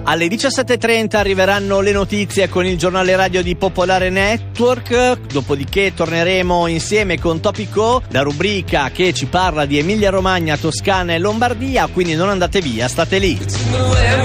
Alle 17.30 arriveranno le notizie con il giornale radio di Popolare Network, dopodiché torneremo insieme con Topico, la rubrica che ci parla di Emilia Romagna, Toscana e Lombardia, quindi non andate via, state lì.